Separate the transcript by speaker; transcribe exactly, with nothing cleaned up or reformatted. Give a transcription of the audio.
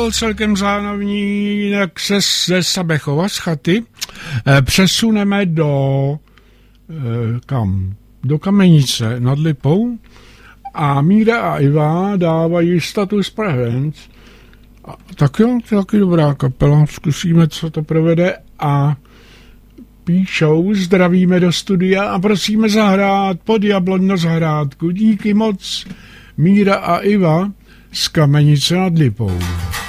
Speaker 1: Celkem zánovní, jinak se ze Sabechova z chaty eh, přesuneme do eh, kam? Do Kamenice nad Lipou a Míra a Iva dávají status Prevent. A, tak jo, to je taky dobrá kapela, zkusíme, co to provede a píšou, zdravíme do studia a prosíme zahrát pod Jabloň na zahrádku. Díky moc, Míra a Iva z Kamenice nad Lipou.